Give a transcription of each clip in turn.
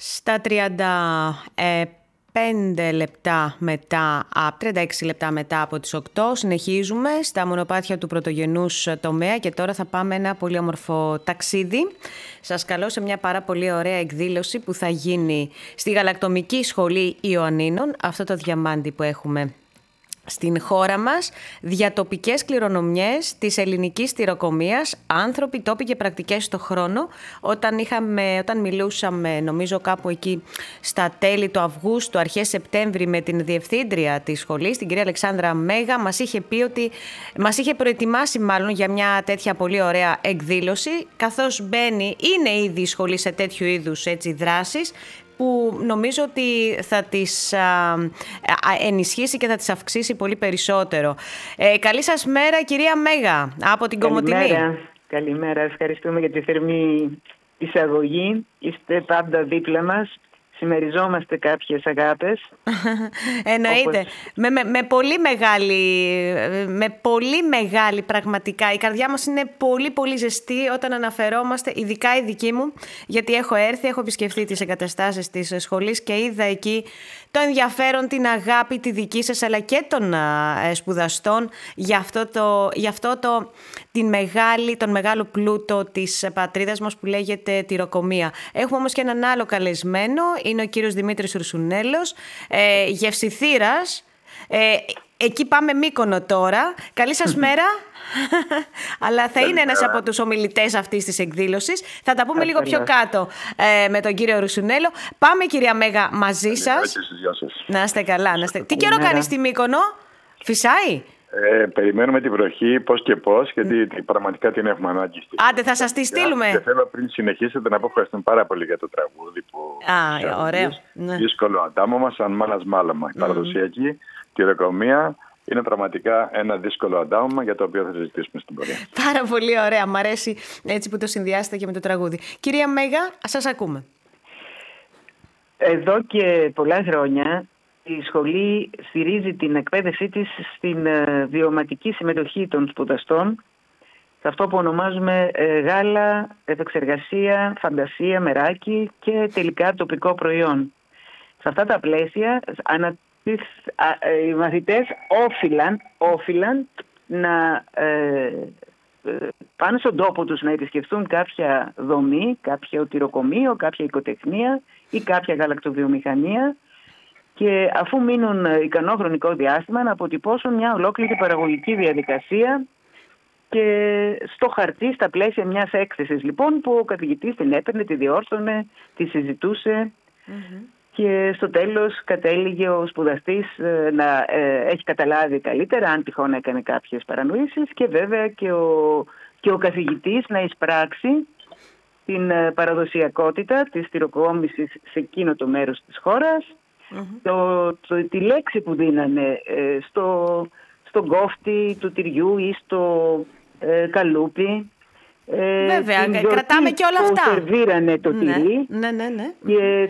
Στα 35 λεπτά μετά, 36 λεπτά μετά από τις 8 συνεχίζουμε στα μονοπάτια του πρωτογενούς τομέα και τώρα θα πάμε ένα πολύ όμορφο ταξίδι. Σας καλώ σε μια πάρα πολύ ωραία εκδήλωση που θα γίνει στη Γαλακτομική Σχολή Ιωαννίνων, αυτό το διαμάντι που έχουμε στην χώρα μας, διατοπικές κληρονομιές της ελληνικής τυροκομείας, άνθρωποι, τόποι και πρακτικές στο χρόνο. Όταν μιλούσαμε, νομίζω κάπου εκεί στα τέλη του Αυγούστου, αρχές Σεπτέμβρη, με την διευθύντρια της σχολής, την κυρία Αλεξάνδρα Μέγα, μας είχε προετοιμάσει μάλλον για μια τέτοια πολύ ωραία εκδήλωση, καθώς είναι ήδη η σχολή σε τέτοιου είδους δράσεις, που νομίζω ότι θα τις ενισχύσει και θα τις αυξήσει πολύ περισσότερο. Καλή σας μέρα, κυρία Μέγα, από την Κομοτηνή. Καλημέρα. Ευχαριστούμε για τη θερμή εισαγωγή. Είστε πάντα δίπλα μας. Συμμεριζόμαστε κάποιες αγάπες. Εννοείται. Με πολύ μεγάλη πραγματικά. Η καρδιά μας είναι πολύ πολύ ζεστή όταν αναφερόμαστε, ειδικά η δική μου, γιατί έχω επισκεφθεί τις εγκαταστάσεις της σχολής και είδα εκεί το ενδιαφέρον, την αγάπη τη δική σας, αλλά και των σπουδαστών για τον μεγάλο πλούτο της πατρίδας μας που λέγεται τυροκομεία. Έχουμε όμως και έναν άλλο καλεσμένο, είναι ο κύριος Δημήτρης Ρουσουνέλος, γευσιθήρας. Εκεί πάμε Μύκονο τώρα. Καλή σας μέρα. Αλλά θα είναι ένας από τους ομιλητές αυτής της εκδήλωσης. Θα τα πούμε λίγο πιο κάτω με τον κύριο Ρουσουνέλο. Πάμε, κυρία Μέγα, μαζί σας. Να είστε καλά. Τι καιρό κάνει στη Μύκονο? Φυσάει? Περιμένουμε την βροχή πώς και πώς, γιατί πραγματικά την έχουμε ανάγκη. Άντε, θα σας τη στείλουμε. Και θέλω πριν συνεχίσετε να πω ευχαριστούμε πάρα πολύ για το τραγούδι που ωραίο. Δύσκολο αντάμωμα, σαν μάνας μάλωμα. Η παραδοσιακή τυροκομεία είναι πραγματικά ένα δύσκολο αντάμωμα για το οποίο θα συζητήσουμε στην πορεία. Πάρα πολύ ωραία. Μ' αρέσει έτσι που το συνδυάσετε και με το τραγούδι. Κυρία Μέγα, σας ακούμε. Εδώ και πολλά χρόνια η σχολή στηρίζει την εκπαίδευσή της στην βιωματική συμμετοχή των σπουδαστών, σε αυτό που ονομάζουμε γάλα, επεξεργασία, φαντασία, μεράκι και τελικά τοπικό προϊόν. Σε αυτά τα πλαίσια οι μαθητές όφυλαν να πάνε στον τόπο τους να επισκεφθούν κάποια δομή, κάποιο τυροκομείο, κάποια οικοτεχνία ή κάποια γαλακτοβιομηχανία, και αφού μείνουν ικανό χρονικό διάστημα να αποτυπώσουν μια ολόκληρη παραγωγική διαδικασία και στο χαρτί, στα πλαίσια μιας έκθεσης λοιπόν, που ο καθηγητής την έπαιρνε, τη διόρθωνε, τη συζητούσε και στο τέλος κατέληγε ο σπουδαστής να έχει καταλάβει καλύτερα, αν τυχόν έκανε κάποιες παρανοήσεις, και βέβαια και ο καθηγητής να εισπράξει την παραδοσιακότητα της τυροκόμησης σε εκείνο το μέρος της χώρας. Τη λέξη που δίνανε στον κόφτη του τυριού ή στο καλούπι. Βέβαια, κρατάμε και όλα αυτά. Που σερβίρανε το τυρί. Ναι. Και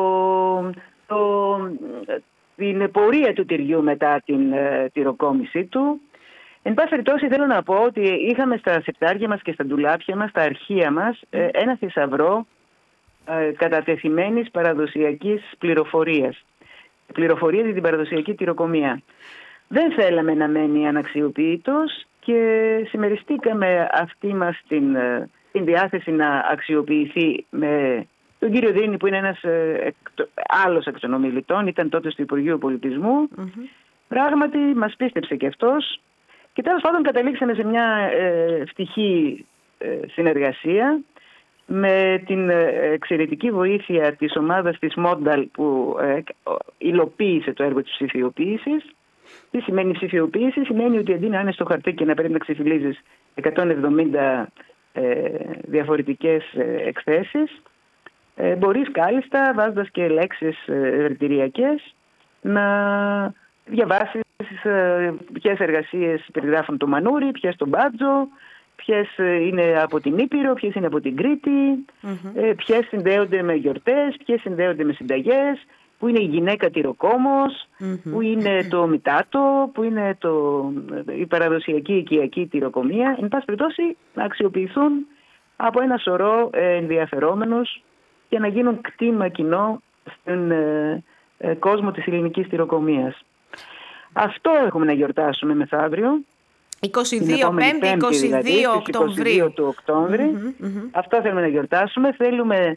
την πορεία του τυριού μετά την τυροκόμησή του. Εν πάση περιπτώσει, θέλω να πω ότι είχαμε στα σεπτάρια μας και στα ντουλάπια μας, στα αρχεία μας, ένα θησαυρό κατατεθειμένης παραδοσιακής πληροφορίας. Πληροφορία για την παραδοσιακή τυροκομεία. Δεν θέλαμε να μένει αναξιοποιητός και συμμεριστήκαμε αυτή μας την διάθεση να αξιοποιηθεί με τον κύριο Δίνη, που είναι ένας άλλος εκ των ομιλητών, ήταν τότε στο Υπουργείο Πολιτισμού. Πράγματι μας πίστεψε και αυτός και τέλος πάντων καταλήξαμε σε μια ευτυχή συνεργασία με την εξαιρετική βοήθεια της ομάδας της Μόνταλ, που υλοποίησε το έργο της ψηφιοποίησης. Τι σημαίνει ψηφιοποίηση? Σημαίνει ότι αντί να είναι στο χαρτί και να πρέπει να ξεφυλίζεις 170 διαφορετικές εκθέσεις, μπορείς κάλλιστα, βάζοντας και λέξεις ερτηριακές, να διαβάσεις ποιες εργασίες περιγράφουν το Μανούρι, ποιες τον Μπάτζο, ποιες είναι από την Ήπειρο, ποιες είναι από την Κρήτη, ποιες συνδέονται με γιορτές, ποιες συνδέονται με συνταγές, που είναι η γυναίκα τυροκόμος, που είναι το μητάτο, που είναι η παραδοσιακή οικιακή τυροκομεία. Εν πάση περιπτώσει, να αξιοποιηθούν από ένα σωρό ενδιαφερόμενους και να γίνουν κτήμα κοινό στον κόσμο της ελληνικής τυροκομείας. Αυτό έχουμε να γιορτάσουμε μεθαύριο. 22 Πέμπτη, 22 Οκτωβρίου. 22 του Οκτώβρη. Αυτό θέλουμε να γιορτάσουμε. Θέλουμε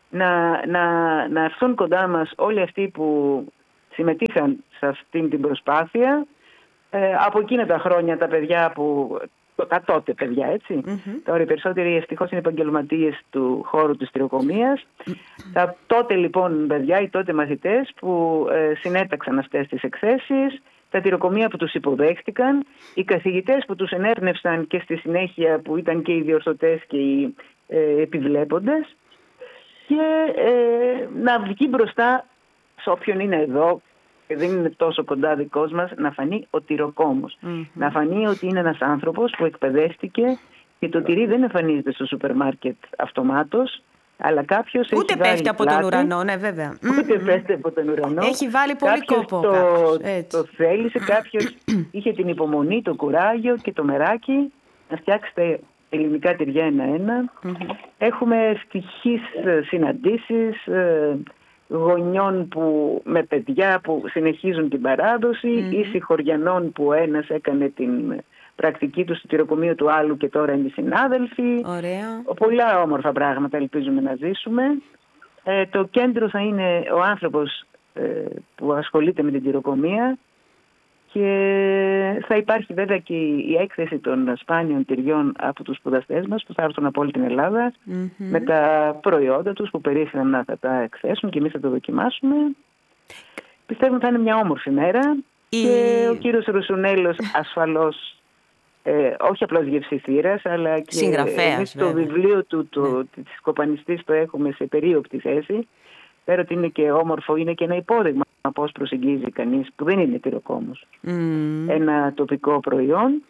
να έρθουν κοντά μας όλοι αυτοί που συμμετείχαν σε αυτήν την προσπάθεια. Από εκείνα τα χρόνια τα παιδιά τα τότε παιδιά, έτσι. Τώρα οι περισσότεροι ευτυχώς είναι επαγγελματίες του χώρου της τυροκομείας. Τα τότε λοιπόν παιδιά, οι τότε μαθητές που συνέταξαν αυτές τις εκθέσεις, τα τυροκομεία που τους υποδέχτηκαν, οι καθηγητές που τους ενέρνευσαν και στη συνέχεια που ήταν και οι διορθωτές και οι επιβλέποντες, και να βγει μπροστά σε όποιον είναι εδώ και δεν είναι τόσο κοντά δικός μας, να φανεί ο τυροκόμος. Να φανεί ότι είναι ένας άνθρωπος που εκπαιδεύτηκε και το τυρί δεν εμφανίζεται στο σούπερ μάρκετ αυτομάτως, αλλά κάποιος ούτε έχει πέφτει από πλάτη, τον ουρανό, ναι, βέβαια. Ούτε πέφτει από τον ουρανό. Έχει βάλει πολύ κόπο. Το θέλησε, κάποιος είχε την υπομονή, το κουράγιο και το μεράκι να φτιάξει τα ελληνικά τυριά ένα-ένα. Έχουμε ευτυχείς συναντήσεις γονιών με παιδιά που συνεχίζουν την παράδοση ή συγχωριανών που ένας έκανε την πρακτική του στο τυροκομείο του άλλου και τώρα είναι συνάδελφοι. Ωραία. Πολλά όμορφα πράγματα ελπίζουμε να ζήσουμε. Το κέντρο θα είναι ο άνθρωπος που ασχολείται με την τυροκομεία, και θα υπάρχει βέβαια και η έκθεση των σπάνιων τυριών από τους σπουδαστές μας που θα έρθουν από όλη την Ελλάδα με τα προϊόντα τους που περίφημα θα τα εκθέσουν και εμείς θα το δοκιμάσουμε. Πιστεύω θα είναι μια όμορφη μέρα και ο κύριος Ρουσουνέλος ασφαλώς όχι απλώς γευσηθήρας, αλλά και εμείς το βιβλίο του της κοπανιστής το έχουμε σε περίοπτη θέση. Πέρα ότι είναι και όμορφο, είναι και ένα υπόδειγμα πώς προσεγγίζει κανείς που δεν είναι τυροκόμος ένα τοπικό προϊόν.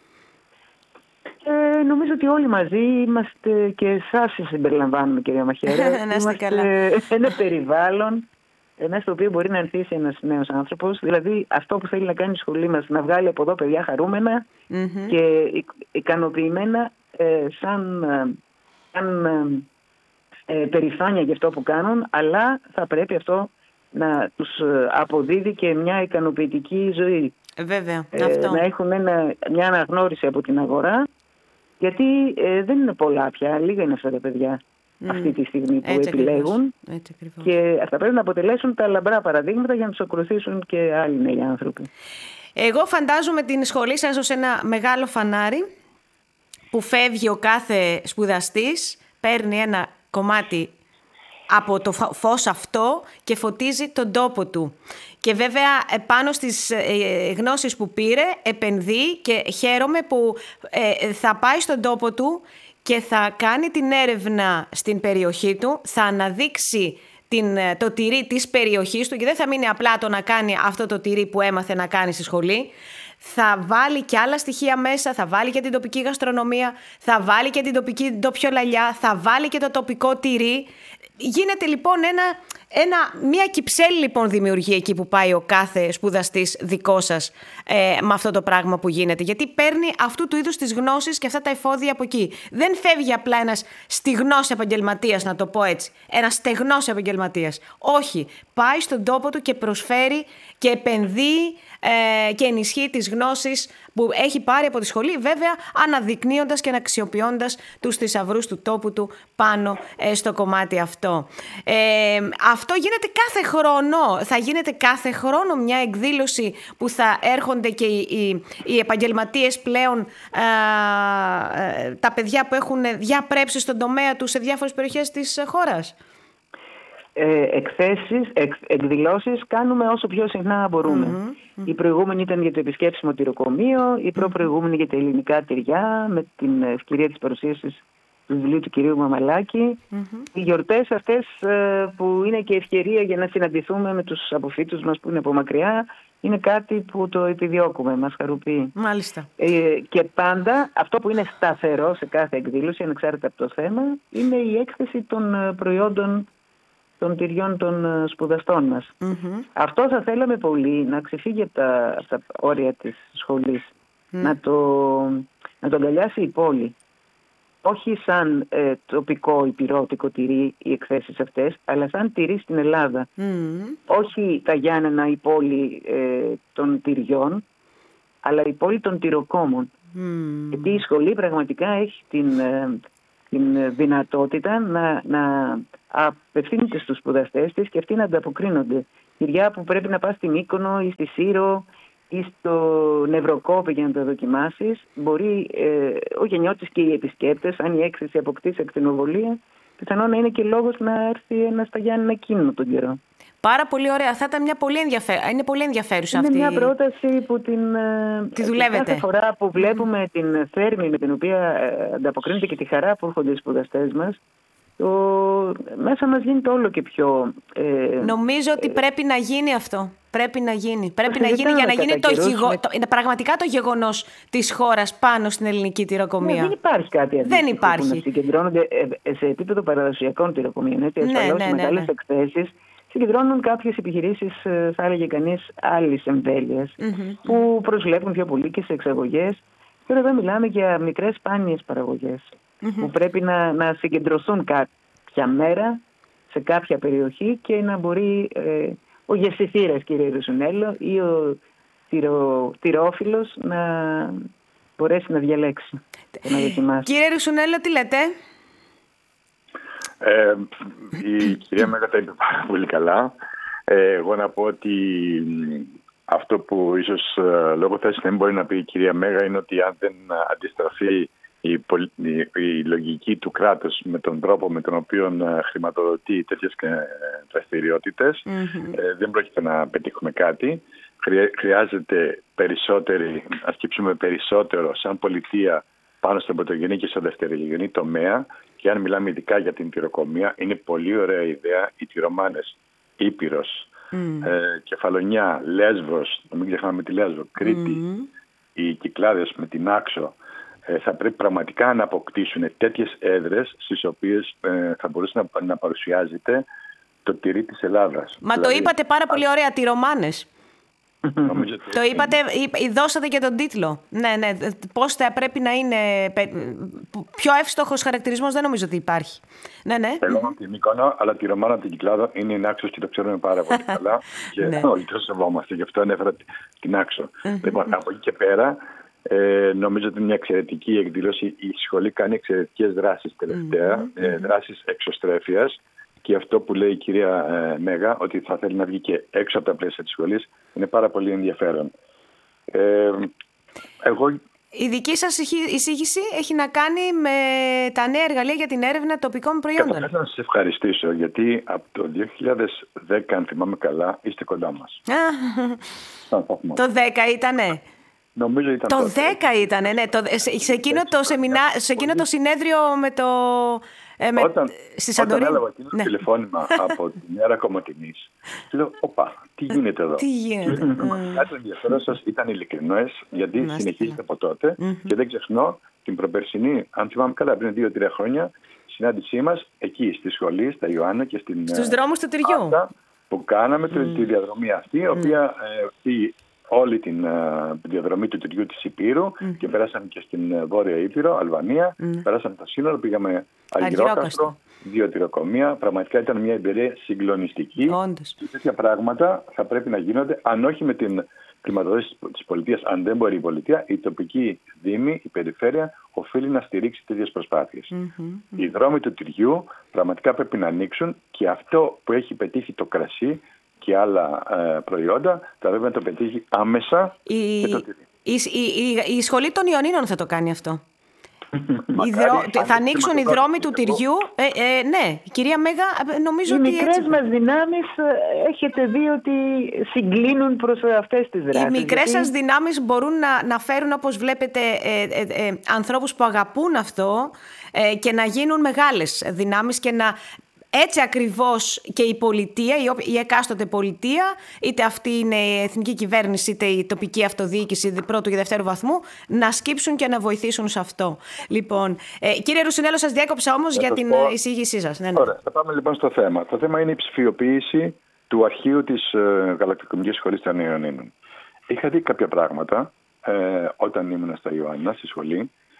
Νομίζω ότι όλοι μαζί είμαστε, και εσάς συμπεριλαμβάνουμε, κυρία Μαχαίρα, είμαστε ένα περιβάλλον μέσα στο οποίο μπορεί να ανθίσει ένας νέος άνθρωπος. Δηλαδή αυτό που θέλει να κάνει η σχολή μας, να βγάλει από εδώ παιδιά χαρούμενα και ικανοποιημένα, σαν περηφάνεια για αυτό που κάνουν, αλλά θα πρέπει αυτό να τους αποδίδει και μια ικανοποιητική ζωή. Βέβαια, να έχουν μια αναγνώριση από την αγορά, γιατί δεν είναι πολλά πια, λίγα είναι αυτά τα παιδιά αυτή τη στιγμή που επιλέγουν, και αυτά πρέπει να αποτελέσουν τα λαμπρά παραδείγματα για να τους ακολουθήσουν και άλλοι νέοι άνθρωποι. Εγώ φαντάζομαι την σχολή σας ως ένα μεγάλο φανάρι που φεύγει ο κάθε σπουδαστής, παίρνει ένα κομμάτι από το φως αυτό και φωτίζει τον τόπο του. Και βέβαια πάνω στις γνώσεις που πήρε επενδύει, και χαίρομαι που θα πάει στον τόπο του και θα κάνει την έρευνα στην περιοχή του, θα αναδείξει το τυρί της περιοχής του και δεν θα μείνει απλά το να κάνει αυτό το τυρί που έμαθε να κάνει στη σχολή. Θα βάλει και άλλα στοιχεία μέσα, θα βάλει και την τοπική γαστρονομία, θα βάλει και την τοπική ντόπιολαλιά, θα βάλει και το τοπικό τυρί. Γίνεται λοιπόν μια κυψέλη λοιπόν δημιουργεί εκεί που πάει ο κάθε σπουδαστής δικό σας με αυτό το πράγμα που γίνεται. Γιατί παίρνει αυτού του είδους τις γνώσεις και αυτά τα εφόδια από εκεί. Δεν φεύγει απλά ένας στιγνός επαγγελματίας, να το πω έτσι. Ένας στεγνός επαγγελματίας. Όχι. Πάει στον τόπο του και προσφέρει και επενδύει και ενισχύει τις γνώσεις που έχει πάρει από τη σχολή, βέβαια αναδεικνύοντας και αξιοποιώντας τους θησαυρούς του τόπου του πάνω στο κομμάτι αυτό. Αυτό γίνεται κάθε χρόνο. Θα γίνεται κάθε χρόνο μια εκδήλωση που θα έρχονται και οι επαγγελματίες πλέον, τα παιδιά που έχουν διαπρέψει στον τομέα τους σε διάφορες περιοχές της χώρας. Εκδηλώσεις κάνουμε όσο πιο συχνά μπορούμε. Η προηγούμενη ήταν για το επισκέψιμο τυροκομείο, η προηγούμενη για τα ελληνικά τυριά, με την ευκαιρία της παρουσίασης του βιβλίου του κυρίου Μαμαλάκη. Οι γιορτές αυτές που είναι και ευκαιρία για να συναντηθούμε με τους αποφύτους μας που είναι από μακριά, είναι κάτι που το επιδιώκουμε, μας χαροποιεί. Μάλιστα. Και πάντα αυτό που είναι σταθερό σε κάθε εκδήλωση, ανεξάρτητα από το θέμα, είναι η έκθεση των προϊόντων των τυριών των σπουδαστών μας. Αυτό θα θέλαμε πολύ, να ξεφύγει από τα όρια της σχολής, να το αγκαλιάσει η πόλη. όχι σαν τοπικό υπηρώτικο τυρί οι εκθέσεις αυτές, αλλά σαν τυρί στην Ελλάδα. Όχι τα Γιάννενα η πόλη των τυριών, αλλά η πόλη των τυροκόμων. Γιατί η σχολή πραγματικά έχει την δυνατότητα να απευθύνεται στους σπουδαστές της και αυτοί να ανταποκρίνονται. Τυριά που πρέπει να πας στη Μύκονο ή στη Σύρο ή στο Νευροκόπη για να τα δοκιμάσεις, μπορεί ο γενιώτης και οι επισκέπτες, αν η έκθεση αποκτήσει ακτινοβολία, πιθανόν να είναι και λόγος να έρθει ένα στα Γιάννενα εκείνο τον καιρό. Πάρα πολύ ωραία. Θα ήταν είναι πολύ ενδιαφέρουσα αυτή. Είναι μια πρόταση που τη δουλεύετε. Κάθε φορά που βλέπουμε την θέρμη με την οποία ανταποκρίνεται και τη χαρά που έρχονται οι σπουδαστές μας, μέσα μας γίνεται όλο και πιο... Νομίζω ότι πρέπει να γίνει αυτό. Πρέπει να γίνει για να γίνει πραγματικά το γεγονός της χώρας πάνω στην ελληνική τυροκομεία. Δεν υπάρχει κάτι αντίστοιχο που να συγκεντρώνονται σε επίπεδο παραδοσιακών τυροκομείων. Ασφαλώς οι μεγάλες εκθέσεις συγκεντρώνουν κάποιες επιχειρήσεις, θα έλεγε κανείς, άλλης εμβέλειας, που προσβλέπουν πιο πολύ και σε εξαγωγές. Και εδώ μιλάμε για μικρές σπάνιες παραγωγές, που πρέπει να συγκεντρωθούν κάποια μέρα σε κάποια περιοχή και να μπορεί ο γεσιθήρας, κύριε Ρουσουνέλο, ή ο τυρόφιλος να μπορέσει να διαλέξει και να δοκιμάσει. Κύριε Ρουσουνέλο, τι λέτε? Η κυρία Μέγα τα είπε πάρα πολύ καλά. Εγώ να πω ότι αυτό που ίσως λόγω θέσης δεν μπορεί να πει η κυρία Μέγα είναι ότι αν δεν αντιστραφεί η λογική του κράτους με τον τρόπο με τον οποίο χρηματοδοτεί τέτοιες δραστηριότητες, δεν πρόκειται να πετύχουμε κάτι. Χρειάζεται να σκύψουμε περισσότερο σαν πολιτεία πάνω στον πρωτογενή και στον δευτερογενή τομέα. Και αν μιλάμε ειδικά για την τυροκομεία, είναι πολύ ωραία ιδέα οι τυρομάνες Ήπειρος, Κεφαλονιά, Λέσβος, να μην ξεχνάμε τη Λέσβο, Κρήτη, οι Κυκλάδες με την Άξο, θα πρέπει πραγματικά να αποκτήσουν τέτοιες έδρες στις οποίες θα μπορούσε να παρουσιάζεται το τυρί της Ελλάδας. Μα δηλαδή, το είπατε πάρα πολύ ωραία, τυρομάνες. Το είπατε, δώσατε και τον τίτλο. Ναι. Πώς θα πρέπει να είναι. Πιο εύστοχος χαρακτηρισμός δεν νομίζω ότι υπάρχει. Ναι. Εγώ από την Μύκονο, αλλά τη Ρωμάνα από την Κυκλάδο είναι η Άξος και το ξέρουμε πάρα πολύ καλά. Και όλοι το σεβόμαστε, γι' αυτό ανέφερα την Άξο. Λοιπόν, από εκεί και πέρα, νομίζω ότι είναι μια εξαιρετική εκδήλωση. Η σχολή κάνει εξαιρετικές δράσεις τελευταία, δράσεις εξωστρέφειας. Και αυτό που λέει η κυρία Μέγα, ότι θα θέλει να βγει και έξω από τα πλαίσια της σχολής, είναι πάρα πολύ ενδιαφέρον. Η δική σας εισήγηση έχει να κάνει με τα νέα εργαλεία για την έρευνα τοπικών προϊόντων. Καταρχάς να σας ευχαριστήσω, γιατί από το 2010, αν θυμάμαι καλά, είστε κοντά μας. Το 10 ήτανε. Νομίζω ήταν το 10 ήτανε, ναι. Σε εκείνο το συνέδριο με το... Όταν έλαβα εκείνο το τηλεφώνημα από την Ιέρα Κομωτινής, λέω, τι γίνεται εδώ? Τι γίνεται? Κάτι ενδιαφέρον σας ήταν ειλικρινές, γιατί συνεχίζεται από τότε και δεν ξεχνώ την προπερσινή, αν θυμάμαι καλά, πριν 2-3 χρόνια, συνάντησή μας εκεί στη σχολή, στα Ιωάννα και στους δρόμους του τυριού. Που κάναμε τη διαδρομή αυτή, η οποία όλη την διαδρομή του τυριού της Υπήρου και περάσαμε και στην Βόρεια Ήπειρο, Αλβανία, περάσαμε το σύνορο, πήγαμε Αργυρόκαστρο, 2 τυροκομεία. Πραγματικά ήταν μια εμπειρία συγκλονιστική. Και τέτοια πράγματα θα πρέπει να γίνονται, αν όχι με την χρηματοδότηση της πολιτείας, αν δεν μπορεί η πολιτεία, η τοπική δήμη, η περιφέρεια, οφείλει να στηρίξει τέτοιες προσπάθειες. Οι δρόμοι του τυριού πραγματικά πρέπει να ανοίξουν και αυτό που έχει πετύχει το κρασί και άλλα προϊόντα θα πρέπει να το πετύχει άμεσα και το τυρί. Η σχολή των Ιωνίνων θα το κάνει αυτό. Θα ανοίξουν οι δρόμοι του τυριού. Ναι, κυρία Μέγα, νομίζω ότι οι μικρές μας δυνάμεις έχετε δει ότι συγκλίνουν προς αυτές τις δράσεις. Οι μικρές σας δυνάμεις μπορούν να φέρουν, όπως βλέπετε, ανθρώπους που αγαπούν αυτό και να γίνουν μεγάλες δυνάμεις και να... Έτσι ακριβώς και η πολιτεία, η εκάστοτε πολιτεία, είτε αυτή είναι η εθνική κυβέρνηση, είτε η τοπική αυτοδιοίκηση πρώτου και δευτέρου βαθμού, να σκύψουν και να βοηθήσουν σε αυτό. Λοιπόν, κύριε Ρουσουνέλο, σας διέκοψα όμως για την εισήγησή σας. Ναι. Ωραία, θα πάμε λοιπόν στο θέμα. Το θέμα είναι η ψηφιοποίηση του αρχείου της Γαλακτοκομικής Σχολής των Ιωαννίνων. Είχα δει κάποια πράγματα όταν ήμουν στα Ιωάννα, στη σχολή.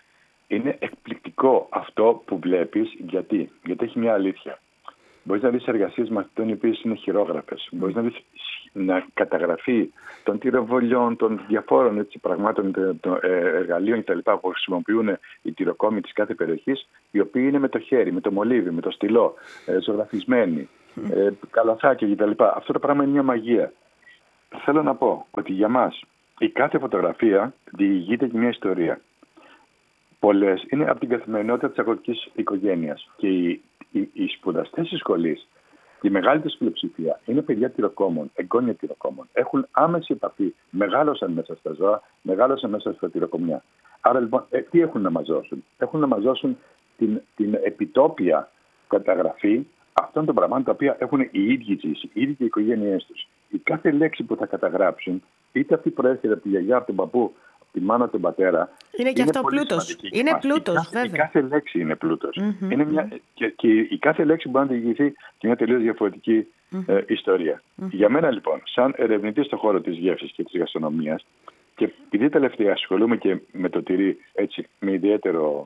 είναι εκπληκτικό αυτό που βλέπεις. Γιατί έχει μια αλήθεια. Μπορείς να δεις εργασίες μαθητών οι οποίες είναι χειρόγραφες. Μπορείς να δεις να καταγραφεί των τυροβολιών, των διαφόρων πραγμάτων, των εργαλείων κτλ. Που χρησιμοποιούν οι τυροκόμοι της κάθε περιοχής, οι οποίοι είναι με το χέρι, με το μολύβι, με το στυλό, ζωγραφισμένοι, καλαθάκια κτλ. Αυτό το πράγμα είναι μια μαγεία. Θέλω να πω ότι για μας η κάθε φωτογραφία διηγείται και μια ιστορία. Πολλές είναι από την καθημερινότητα της αγροτικής οικογένειας. Και οι σπουδαστές της σχολής, η μεγάλη τους πλειοψηφία είναι παιδιά τυροκόμων, εγγόνια τυροκόμων. Έχουν άμεση επαφή, μεγάλωσαν μέσα στα ζώα, μεγάλωσαν μέσα στα τυροκομιά. Άρα λοιπόν, τι έχουν να μας δώσουν? Έχουν να μας δώσουν την επιτόπια καταγραφή αυτών των πραγμάτων τα οποία έχουν οι ίδιοι ζήσει, οι ίδιοι οι οικογένειές τους. Η κάθε λέξη που θα καταγράψουν, είτε αυτή προέρχεται από τη γιαγιά, από τον παππού, από τη μάνα, από τον πατέρα. Είναι και αυτό πλούτος. Είναι πλούτος, βέβαια. Η κάθε λέξη είναι πλούτος. Είναι και η κάθε λέξη μπορεί να διηγηθεί και μια τελείως διαφορετική ιστορία. Για μένα λοιπόν, σαν ερευνητής στον χώρο της γεύσης και της γαστρονομίας, και επειδή τελευταία ασχολούμαι και με το τυρί έτσι με ιδιαίτερο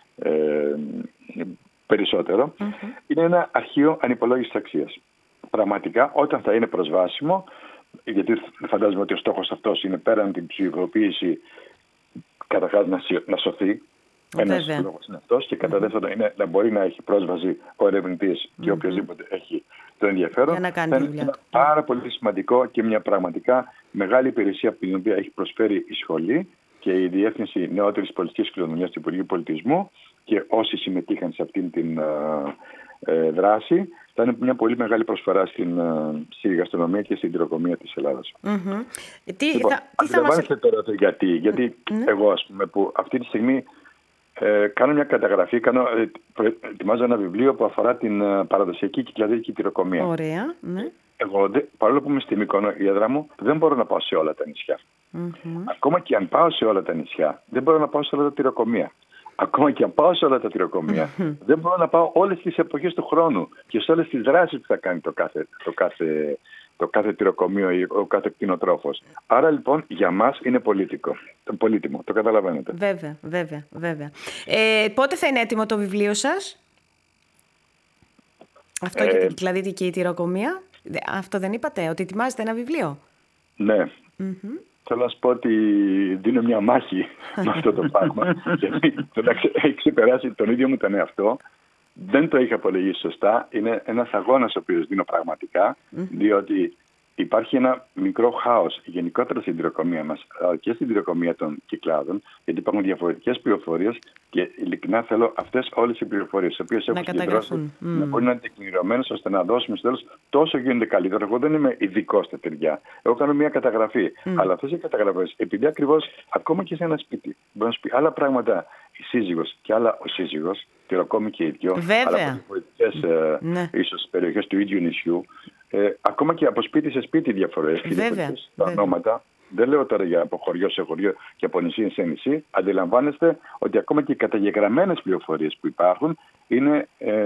περισσότερο, είναι ένα αρχείο ανυπολόγιστης αξίας. Πραγματικά, όταν θα είναι προσβάσιμο, γιατί φαντάζομαι ότι ο στόχος αυτός είναι πέραν την ψηφιοποίηση, καταρχάς να σωθεί. Ένας λόγος είναι αυτός, και κατά δεύτερον είναι να μπορεί να έχει πρόσβαση ο ερευνητής και οποιοδήποτε έχει το ενδιαφέρον. Για να κάνει τη δουλειά του. Πάρα πολύ σημαντικό και μια πραγματικά μεγάλη υπηρεσία την οποία έχει προσφέρει η σχολή και η Διεύθυνση Νεότερης Πολιτικής Κληρονομιάς του Υπουργείου Πολιτισμού, και όσοι συμμετείχαν σε αυτήν την δράση. Θα είναι μια πολύ μεγάλη προσφορά στη γαστρονομία και στην τυροκομεία της Ελλάδας. Αντιλαμβάνεστε τώρα το γιατί. Γιατί εγώ, ας πούμε, που αυτή τη στιγμή κάνω μια καταγραφή, ετοιμάζω ένα βιβλίο που αφορά την παραδοσιακή κυκλαδική τυροκομεία. Ωραία, ναι. Εγώ, παρόλο που είμαι στη Μύκονο, η έδρα μου, δεν μπορώ να πάω σε όλα τα νησιά. Ακόμα και αν πάω σε όλα τα νησιά, δεν μπορώ να πάω σε όλα τα τυροκομεία. Ακόμα και αν πάω σε όλα τα τυροκομεία, δεν μπορώ να πάω όλες τις εποχές του χρόνου και σε όλες τις δράσεις που θα κάνει το κάθε τυροκομείο ή ο κάθε κτηνοτρόφος. Άρα λοιπόν για μας είναι πολύτιμο. Το καταλαβαίνετε. Βέβαια. Πότε θα είναι έτοιμο το βιβλίο σας? Αυτό για την κυκλαδική τυροκομεία? Αυτό δεν είπατε, ότι ετοιμάζετε ένα βιβλίο? Ναι. Θέλω να σου πω ότι δίνω μια μάχη με αυτό το πράγμα. Γιατί έχει ξεπεράσει τον ίδιο μου τον εαυτό. Δεν το είχα απολογίσει σωστά. Είναι ένας αγώνας ο οποίος δίνω πραγματικά, διότι υπάρχει ένα μικρό χάος γενικότερα στην τυροκομεία μας και στην τυροκομεία των κυκλάδων, γιατί υπάρχουν διαφορετικές πληροφορίες και ειλικρινά θέλω αυτές όλες οι πληροφορίες, τις οποίες έχω συγκεντρώσει, να μπορεί να είναι τεκμηριωμένες ώστε να δώσουμε στο τέλος τόσο γίνεται καλύτερο. Εγώ δεν είμαι ειδικός στα τυριά. Εγώ κάνω μια καταγραφή. Αλλά αυτές οι καταγραφές, επειδή ακριβώς ακόμα και σε ένα σπίτι μπορεί να σου πει άλλα πράγματα η σύζυγος και άλλα ο σύζυγος, τυροκόμοι και οι δυο, αλλά από διαφορετικές ίσως περιοχές του ίδιου νησιού. Ακόμα και από σπίτι σε σπίτι διαφορές και διαφορετικές ονόματα. Δεν λέω τώρα για από χωριό σε χωριό και από νησί σε νησί. Αντιλαμβάνεστε ότι ακόμα και οι καταγεγραμμένες πληροφορίες που υπάρχουν είναι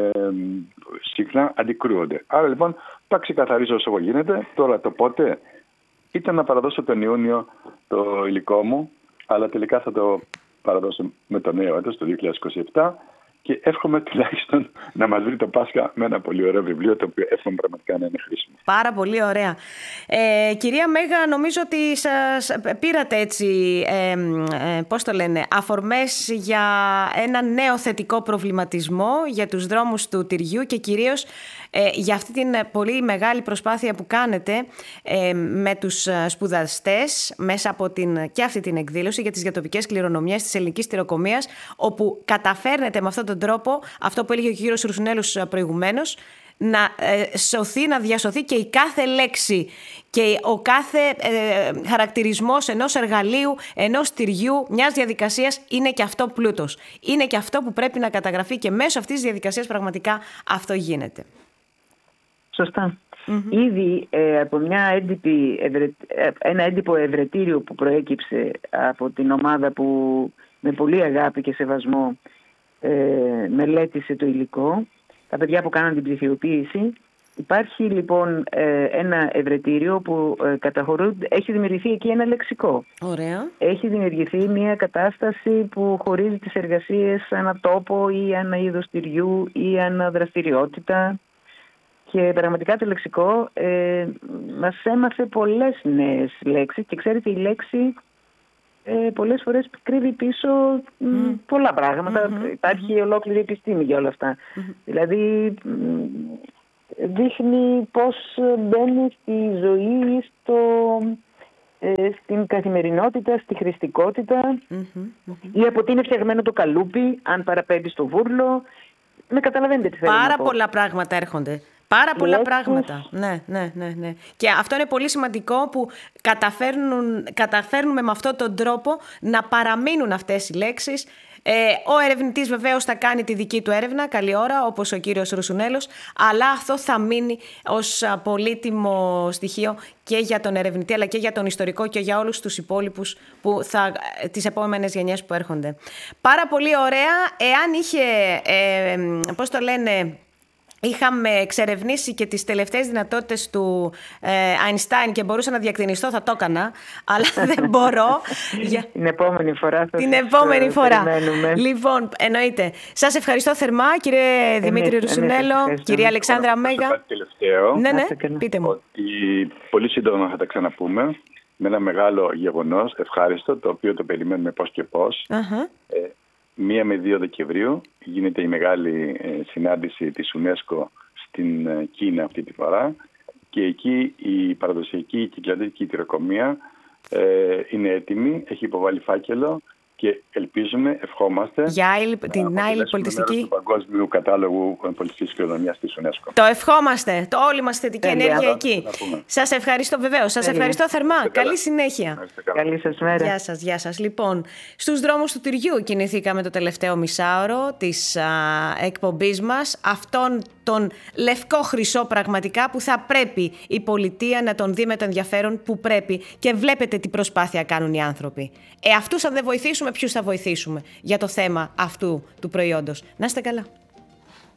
συχνά αντικρούονται. Άρα λοιπόν τα ξεκαθαρίζω όσο γίνεται. Τώρα το πότε ήταν να παραδώσω τον Ιούνιο το υλικό μου, αλλά τελικά θα το παραδώσω με το νέο έτος, το 2027. Και εύχομαι τουλάχιστον να μας βρει το Πάσχα με ένα πολύ ωραίο βιβλίο, το οποίο εύχομαι πραγματικά να είναι χρήσιμο. Πάρα πολύ ωραία. Κυρία Μέγα, νομίζω ότι σας πήρατε έτσι, πώς το λένε, αφορμές για ένα νέο θετικό προβληματισμό για τους δρόμους του τυριού και κυρίως για αυτή την πολύ μεγάλη προσπάθεια που κάνετε με τους σπουδαστές μέσα από και αυτή την εκδήλωση για τις διατοπικές κληρονομιές της ελληνικής τυροκομείας, όπου καταφέρνετε με αυτόν τον τρόπο, αυτό που έλεγε ο κύριος Ρουσουνέλος προηγουμένως, να σωθεί, να διασωθεί και η κάθε λέξη και ο κάθε χαρακτηρισμός ενός εργαλείου, ενός τυριού, μιας διαδικασίας είναι και αυτό πλούτος. Είναι και αυτό που πρέπει να καταγραφεί και μέσω αυτής της διαδικασίας πραγματικά αυτό γίνεται. Σωστά. Ήδη από ένα έντυπο ευρετήριο που προέκυψε από την ομάδα που με πολύ αγάπη και σεβασμό μελέτησε το υλικό, τα παιδιά που κάναν την ψηφιοποίηση, Υπάρχει λοιπόν ένα ευρετήριο που έχει δημιουργηθεί εκεί ένα λεξικό. Ωραία. Έχει δημιουργηθεί μια κατάσταση που χωρίζει τις εργασίες ανά τόπο ή ανά είδος τυριού ή ανά δραστηριότητα. Και πραγματικά το λεξικό μας έμαθε πολλές νέες λέξεις και ξέρετε η λέξη πολλές φορές κρύβει πίσω πολλά πράγματα. Υπάρχει ολόκληρη επιστήμη για όλα αυτά. Δηλαδή δείχνει πώς μπαίνει στη ζωή, στην καθημερινότητα, στη χρηστικότητα ή από τι είναι φτιαγμένο το καλούπι, αν παραπέμπει στο βούρλο. Με καταλαβαίνετε τι θέλω να πω. Πάρα πολλά πράγματα έρχονται. Πάρα πολλά πράγματα. Ναι. Και αυτό είναι πολύ σημαντικό που καταφέρνουμε με αυτόν τον τρόπο να παραμείνουν αυτές οι λέξεις. Ο ερευνητής βεβαίως θα κάνει τη δική του έρευνα, καλή ώρα, όπως ο κύριος Ρουσουνέλος, αλλά αυτό θα μείνει ως πολύτιμο στοιχείο και για τον ερευνητή, αλλά και για τον ιστορικό και για όλους τους υπόλοιπους τις επόμενες γενιές που έρχονται. Πάρα πολύ ωραία. Εάν είχαμε εξερευνήσει και τις τελευταίες δυνατότητες του Αϊνστάιν και μπορούσα να διακτηνιστώ, θα το έκανα, αλλά δεν μπορώ. Την επόμενη φορά θα την επόμενη φορά. Λοιπόν, εννοείται. Σας ευχαριστώ θερμά, κύριε Δημήτρη Ρουσουνέλο, κυρία Αλεξάνδρα Μέγα. Κάτι τελευταίο. Ναι, πείτε μου. Ότι πολύ σύντομα θα τα ξαναπούμε με ένα μεγάλο γεγονός, ευχάριστο, το οποίο το περιμένουμε πώς και πώς. 1 με 2 Δεκεμβρίου γίνεται η μεγάλη συνάντηση της UNESCO στην Κίνα αυτή τη φορά και εκεί η παραδοσιακή κυκλαδική τυροκομεία είναι έτοιμη, έχει υποβάλει φάκελο και ελπίζουμε, ευχόμαστε για την άλλη πολιτιστική του παγκόσμιου κατάλογου πολιτιστικής κληρονομιάς της UNESCO. Το ευχόμαστε, όλη μας θετική ενέργεια εκεί. Σας ευχαριστώ βεβαίως, σας ευχαριστώ θερμά. Καλή συνέχεια. Καλή σας μέρα. Γεια σας. Λοιπόν, στους δρόμους του τυριού κινηθήκαμε το τελευταίο μισάωρο της εκπομπής μας. Αυτόν τον λευκό χρυσό πραγματικά που θα πρέπει η πολιτεία να τον δει με το ενδιαφέρον που πρέπει και βλέπετε τι προσπάθεια κάνουν οι άνθρωποι. Αυτούς αν δεν βοηθήσουμε, ποιους θα βοηθήσουμε για το θέμα αυτού του προϊόντος. Να είστε καλά.